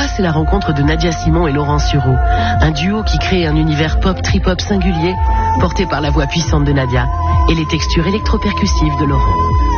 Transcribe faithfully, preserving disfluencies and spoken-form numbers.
voix, c'est la rencontre de Nadia Simon et Laurent Sureau. Un duo qui crée un univers pop, trip-hop singulier, porté par la voix puissante de Nadia et les textures électropercussives de Laurent.